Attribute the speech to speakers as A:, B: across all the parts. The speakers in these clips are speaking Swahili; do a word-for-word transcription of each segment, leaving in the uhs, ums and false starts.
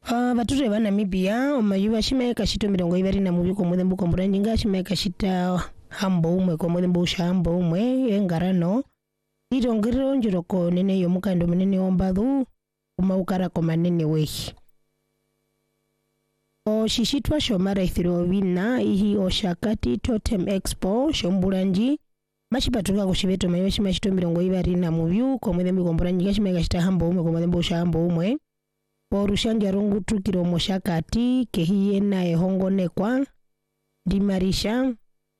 A: Ah uh, bature bana Namibia omayuba shimeka shito mirongo ibiri na mubiko mudembu kombura njinga shimeka shita hambo umwe ko mudembu shambo umwe engarano irongiro njiroko nene yo mukando munene ombadu umaukara ko manene wehi o shishitwa shomara ithirobina ihi oshakati totem expo shomburanji mashipatuka kushibeto mayo shimashito mirongo ibiri na mubyu ko mudembu kombura njinga shimeka shita hambo umwe ko mudembu shambo umwe Porushanja rungutu kiro moshakati kehiye na ehongonekwa dimarisha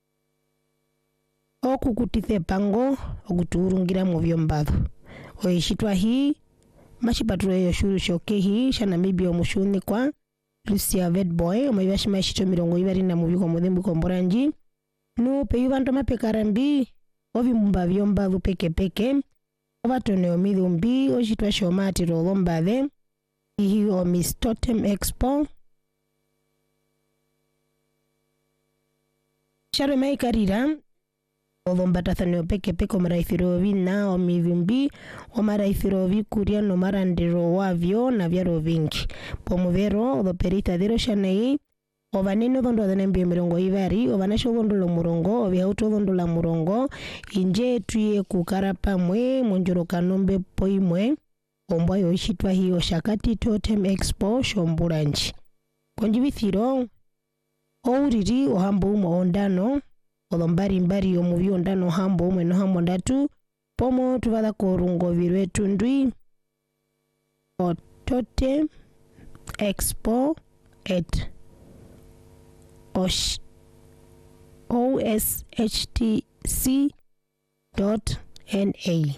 A: okukutithe pango okuturungira mu byombado oyishitwa hii mashipaturo yo shuru shokehi sha Namibia omushunikwa Lucia Vedboy omayibashima shito mirongo ibiri na mubiko mudembu komboranji no peyubanto mapekarambi ovimumba byombado peke peke obatone omidumbi oshitwa shomati rolombade Hiyo Miss Totem Expo Sharo maikarira Olombatathanio peke peke omaraithirovi na omivimbi omaraithirovi kuria no marandiro wavyo na vyaro vingi pomuvero odoperita dhero shanei ovaneno dhondo adhanembio mirongo ibari ovanasho dhondo lo murongo ovihauto dhondo la murongo inje tuye kukara pamwe monjoro kanombe poimwe Ombwa yoishitwa hiyo Shakati Totem Expo shomburanji. Konjibithiro ouriri ohambo umo ondano olombari mbari omuvi ondano hambo umwe no hambo ndatu pomo tuvada korungo virwe tundwi o Totem Expo at osh o s h t c dot n a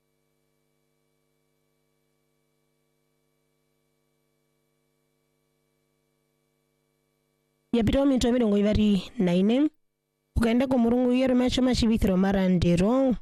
A: Yapiro minto mirongo ibari na ine ukaenda ko murungu yero macho mashibithiro marandiro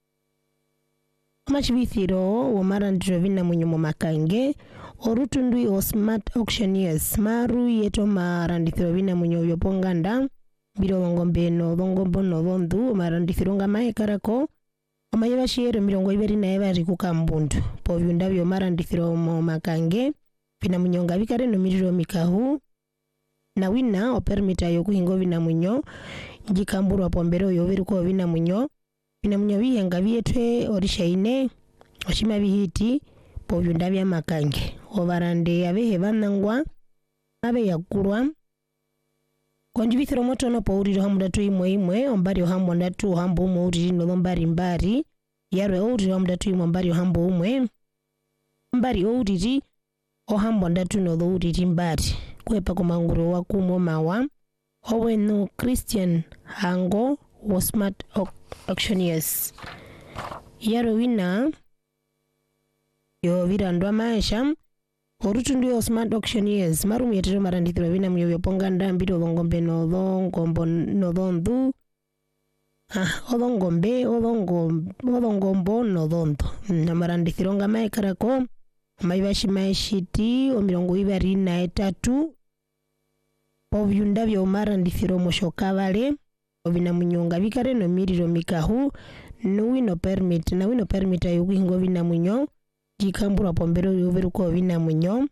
A: mashibithiro wo marandiro vina munyumo makange orutundwi o smart auctioneers maru yeto marandithiro vina munyo yoponganda biro ngombe no ngombo no dhondu marandithiro ngamae karako omayeba shiero mirongo ibari na ibari kukambundu po vyundavyo marandithiro mo makange vina munyonga vikare no miriro mikahu na wina o permita yo kuhingo vina munyo jikamburu apombero yo viruko vina munyo vina munyo vihenga vietwe orishaine oshima vihiti po vyundavya makange ovarande avehe vanangwa ave yakurwa konjibithiro moto no po uriro hamudatu imwe imwe ombari ohambo ndatu hambo umwe uriri no lombari mbari yarwe uriro hamudatu imwe ombari ohambo umwe mbari uriri ohambo ndatu no uriri mbari kwepa kumanguro wa kumo mawa owenu Christian Hango wa Smart Auctioneers yaro wina yo virandwa maisha orutundu yo Smart Auctioneers marum yetero marandithiro vina myo yoponga ndambiro ngombe no ngombo no dhondu ah odongombe odongombo odongombo no dhondo na marandithiro ngamae karako Maibashi maishiti o mirongo ibari na etatu ovyunda vya marandithiro moshokavale ovina munyonga vikare no miriro mikahu no wino permit na wino permit ayo kuhingo vina munyo jikambura pombero yoveruko vina munyo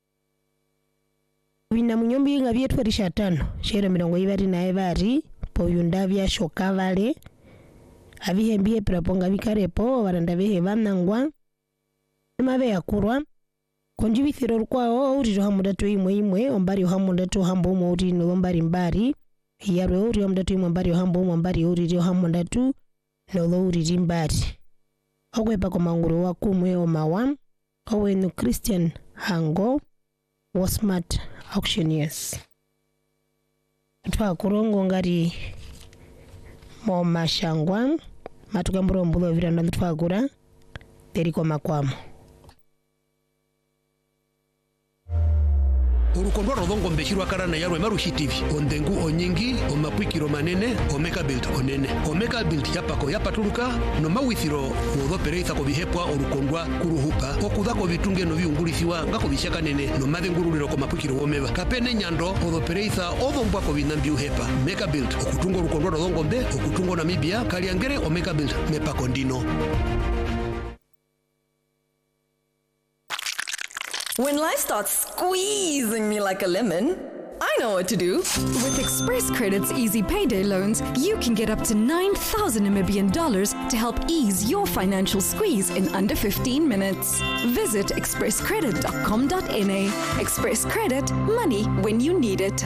A: vina munyo mbinga vyetwe rishatano shero mirongo ibari na ebari po vyunda vya shokavale avihembie praponga vikarepo varanda vehe vanangwa Mave yakurwa konjibithiro rkwao uriro hamudatu imwe imwe ombari hamudatu hambo umwe uri no ombari mbari yarwe uri hamudatu imwe ombari hambo umwe ombari uri hamudatu no uri mbari okwepa ko manguro wa kumwe omawa owenu Christian Hango wa Smart Auctioneers twa kurongo ngari mo mashangwa matukamburo mbulo viranda twagura teriko makwamo
B: Urukondo rodongo mbeshirwa karana yarwe marushi T V ondengu onyingi omapwikiro manene omeka build onene omeka build yapako yapatuluka no mawithiro wodo pereitha ko bihepwa urukondwa kuruhupa okuda ko bitunge no biungulithiwa ngako bishaka nene no madenguruliro ko mapwikiro omeba kapene nyando odo pereitha odo mbwa ko binambi uhepa meka build okutungo urukondo rodongo mbe okutungo Namibia kaliangere omeka build mepa kondino
C: When life starts squeezing me like a lemon, I know what to do.
D: With Express Credit's easy payday loans, you can get up to nine thousand Namibian dollars to help ease your financial squeeze in under fifteen minutes. Visit express credit dot com dot n a. Express Credit, money when you need it.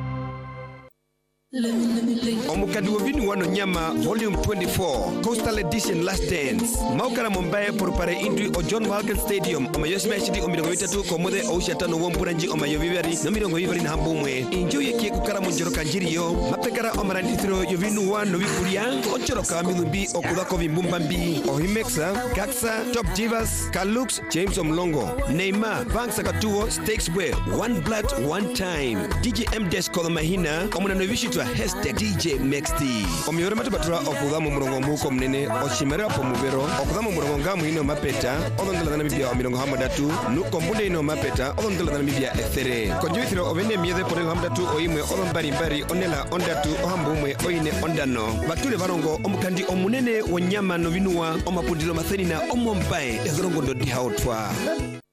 E: Omukadi wavini wano nyama volume twenty-four Coastal Edition Last Dance Maukara Mumbai porupare indri o John Walken Stadium Oma yosima shidi o mirongo itatu komode o ushatano wampuranji oma yovivari no mirongo ivari na hambumwe Enjoy ye kukara munjoro kanjiriyo Mapekara omarandithiro yovinu wano wikuria Ochoroka milumbi o kudako vimbumbi O Himexa, Gaxa, Top Divas, Kalux, James Omlongo Neymar, Bank Sakatuo, Stakesway One Blood, One Time D J M Desko Mahina Omuna novishitwa Hashtag D J Mexti Omiore matubatura okudhamu murongo mbuko mnene Oshimera po mubero Okudhamu murongo ngamu ino mapeta Odondela na Namibia o mirongo hamadatu Nuko mbunde ino mapeta Odondela na Namibia ethere Konjuithiro ovene miede porel hamdatu Oimwe odombari mbari Onela ondatu Ohambumwe oine ondano Batule varongo omukandi omunene Wanyama novinua Omapundilo matheni na omombae Ezorongo do dihaotwa